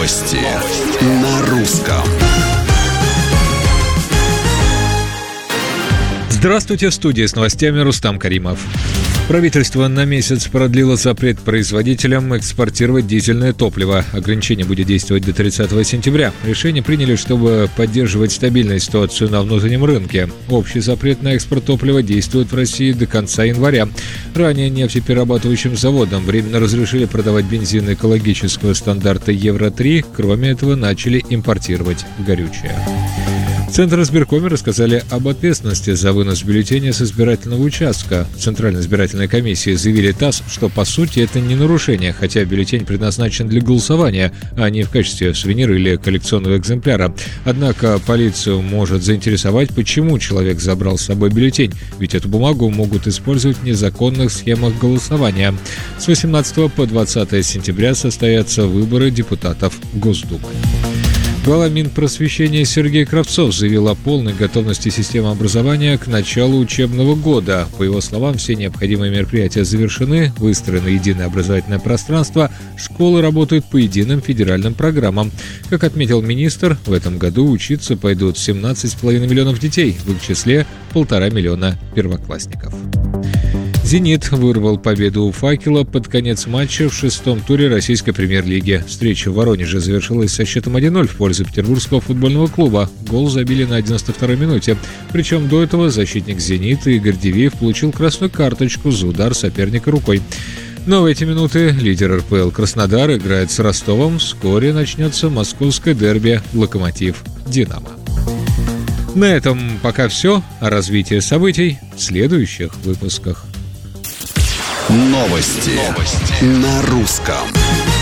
Новости на русском. Здравствуйте, в студии с новостями Рустам Каримов. Правительство на месяц продлило запрет производителям экспортировать дизельное топливо. Ограничение будет действовать до 30 сентября. Решение приняли, чтобы поддерживать стабильную ситуацию на внутреннем рынке. Общий запрет на экспорт топлива действует в России до конца января. Ранее нефтеперерабатывающим заводам временно разрешили продавать бензин экологического стандарта Евро-3. Кроме этого, начали импортировать горючее. В Центре избиркоме рассказали об ответственности за вынос бюллетеня с избирательного участка. В Центральной избирательной комиссии заявили ТАСС, что по сути это не нарушение, хотя бюллетень предназначен для голосования, а не в качестве сувенира или коллекционного экземпляра. Однако полицию может заинтересовать, почему человек забрал с собой бюллетень, ведь эту бумагу могут использовать в незаконных схемах голосования. С 18 по 20 сентября состоятся выборы депутатов Госдумы. Глава Минпросвещения Сергей Кравцов заявил о полной готовности системы образования к началу учебного года. По его словам, все необходимые мероприятия завершены, выстроено единое образовательное пространство, школы работают по единым федеральным программам. Как отметил министр, в этом году учиться пойдут 17,5 миллионов детей, в их числе 1,5 миллиона первоклассников. «Зенит» вырвал победу у «Факела» под конец матча в шестом туре российской премьер-лиги. Встреча в Воронеже завершилась со счетом 1-0 в пользу Петербургского футбольного клуба. Гол забили на 92-й минуте. Причем до этого защитник «Зенита» Игорь Дивеев получил красную карточку за удар соперника рукой. Но в эти минуты лидер РПЛ Краснодар играет с Ростовом. Вскоре начнется московское дерби «Локомотив-Динамо». На этом пока все. О развитии событий в следующих выпусках. Новости на русском.